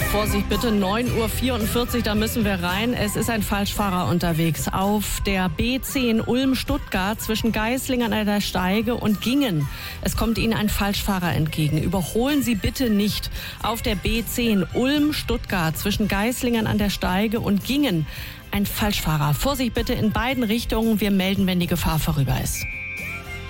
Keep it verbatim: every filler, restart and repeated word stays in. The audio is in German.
Vorsicht bitte, neun Uhr vierundvierzig, da müssen wir rein. Es ist ein Falschfahrer unterwegs auf der B zehn Ulm-Stuttgart zwischen Geislingen an der Steige und Gingen. Es kommt Ihnen ein Falschfahrer entgegen. Überholen Sie bitte nicht auf der B zehn Ulm-Stuttgart zwischen Geislingen an der Steige und Gingen. Ein Falschfahrer. Vorsicht bitte in beiden Richtungen. Wir melden, wenn die Gefahr vorüber ist.